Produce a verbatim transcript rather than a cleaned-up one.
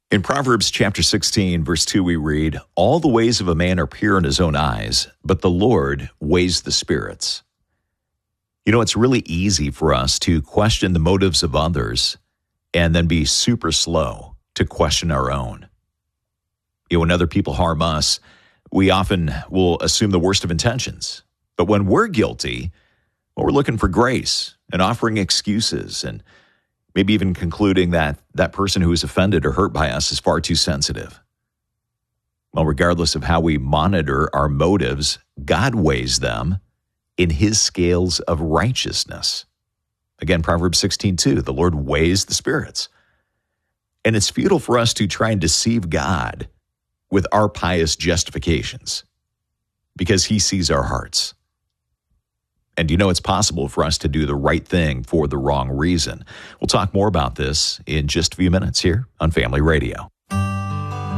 In Proverbs chapter sixteen, verse two, we read, "All the ways of a man are pure in his own eyes, but the Lord weighs the spirits." You know, it's really easy for us to question the motives of others and then be super slow to question our own. You know, when other people harm us, we often will assume the worst of intentions. But when we're guilty, well, we're looking for grace and offering excuses and maybe even concluding that that person who is offended or hurt by us is far too sensitive. Well, regardless of how we monitor our motives, God weighs them in his scales of righteousness. Again, Proverbs sixteen two, the Lord weighs the spirits. And it's futile for us to try and deceive God with our pious justifications because he sees our hearts. And you know it's possible for us to do the right thing for the wrong reason. We'll talk more about this in just a few minutes here on Family Radio.